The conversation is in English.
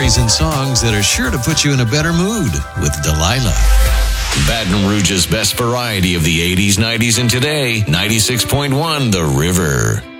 stories and songs that are sure to put you in a better mood with Delilah. Baton Rouge's best variety of the 80s, 90s, and today, 96.1 The River.